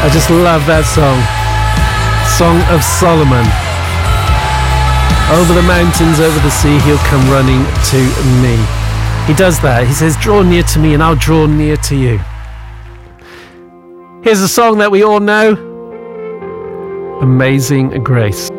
I just love that song. Song of Solomon. Over the mountains, over the sea, he'll come running to me. He does that. He says, draw near to me and I'll draw near to you. Here's a song that we all know. Amazing Grace.